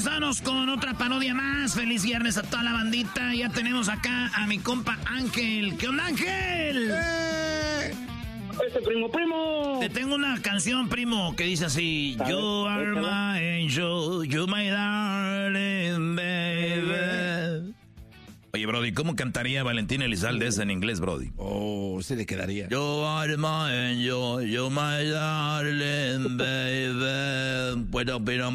regresamos con otra parodia más. Feliz viernes a toda la bandita. Ya tenemos acá a mi compa Ángel. ¿Qué onda, Ángel? Primo. Te tengo una canción, primo, que dice así: You are my angel, you my darling baby. Oye, Brody, ¿cómo cantaría Valentín Elizalde esa en inglés, Brody? Oh, se le quedaría. You are my angel, you my darling baby. Puedo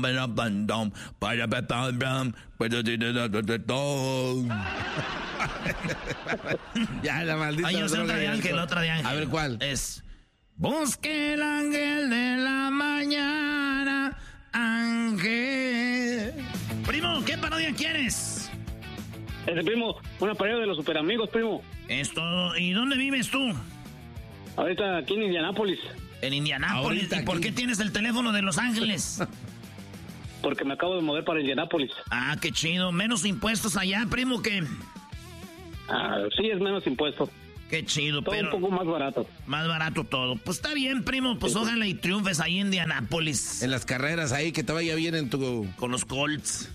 Ya, la maldita. Ay, yo sé otra de Ángel, otra de Ángel. A ver, ¿cuál? Es: busque el ángel de la mañana, Ángel. Primo, ¿qué parodia quieres? Primo, una parodia de los super amigos, primo. Esto, ¿y dónde vives tú? Ahorita aquí en Indianápolis. En Indianápolis. Ahorita ¿Y por qué tienes el teléfono de Los Ángeles? Porque me acabo de mover para Indianápolis. Ah, qué chido. Menos impuestos allá, primo, que... Sí, es menos impuesto. Qué chido, todo pero... un poco más barato. Más barato todo. Pues está bien, primo. Pues ojalá y triunfes ahí en Indianápolis. En las carreras ahí, que te vaya bien en tu... Con los Colts.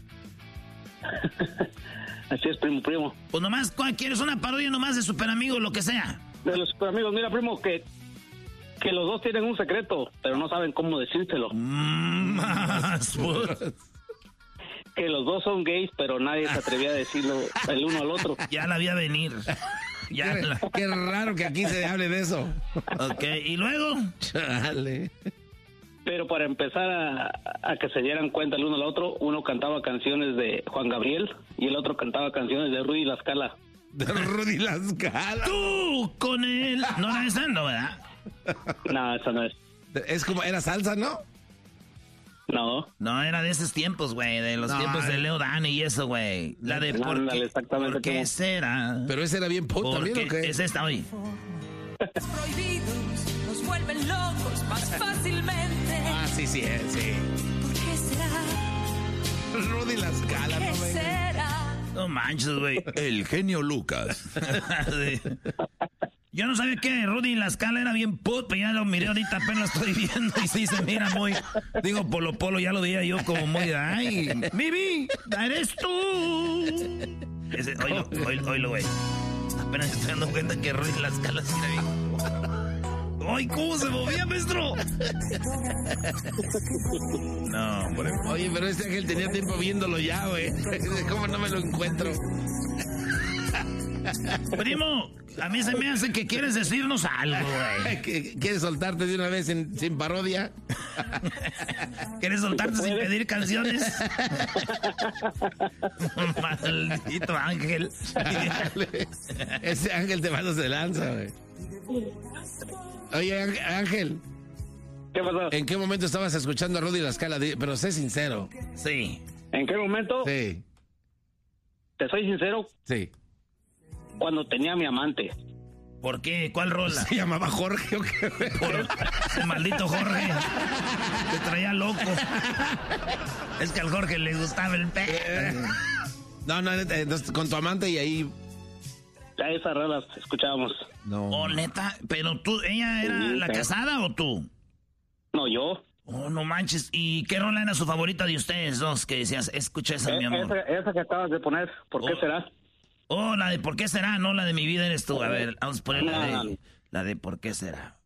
Así es, primo. Pues nomás, ¿cuál quieres? Una parodia nomás de Super Amigos, lo que sea. De los super amigos, mira, primo, que los dos tienen un secreto, pero no saben cómo decírselo. Más, Que los dos son gays, pero nadie se atrevía a decirlo el uno al otro. Ya la vi a venir. Qué raro que aquí se hable de eso. Ok, ¿y luego? Chale. Pero para empezar a que se dieran cuenta el uno al otro, uno cantaba canciones de Juan Gabriel y el otro cantaba canciones de Rudy La Scala. De Rudy La Scala. Tú con él. No era esa, no, ¿verdad? No, esa no es. Es como, era salsa, ¿no? No. No, era de esos tiempos, güey, de los tiempos de Leo Dan y eso, güey. La de ¿por qué será? Pero ese era bien pop también, ¿o qué? Es esta, oye. Prohibidos nos vuelven locos más fácilmente. Ah, sí, sí. ¿Por qué será? Rudy La Scala, ¿Por qué será? No manches, güey. El genio Lucas. Sí. Yo no sabía que Rudy La Scala era bien puto, ya lo miré ahorita, apenas lo estoy viendo y sí se mira muy... Digo, Polo, ya lo veía yo como muy... ¡Ay, Bibi! ¡Eres tú! Oílo, güey. Apenas estoy dando cuenta que Rudy La Scala sí era bien... ¡Ay, cómo se movía, maestro! No, hombre. Oye, pero este Ángel tenía tiempo viéndolo ya, güey. ¿Cómo no me lo encuentro? Primo, a mí se me hace que quieres decirnos algo, güey. ¿Quieres soltarte de una vez sin parodia? ¿Quieres soltarte sin pedir canciones? Maldito Ángel. Ese Ángel te manda de lanza, güey. Oye, Ángel. ¿Qué pasó? ¿En qué momento estabas escuchando a Rudy La Scala? Pero sé sincero. Sí. ¿En qué momento? Sí. Te soy sincero. Sí. Cuando tenía a mi amante. ¿Por qué? ¿Cuál rola? ¿Se llamaba Jorge o qué? Por ese maldito Jorge. Te traía loco. Es que al Jorge le gustaba el perro. No, entonces, con tu amante y ahí... Ya esas rolas escuchábamos. No. Oh, neta. Pero tú, ¿ella era la casada o tú? No, yo. Oh, no manches. ¿Y qué rola era su favorita de ustedes dos? Que decías, escucha esa, mi amor. Esa que acabas de poner, ¿por qué será? Oh, la de ¿por qué será? No, la de mi vida eres tú. A ver, vamos a poner la de ¿por qué será?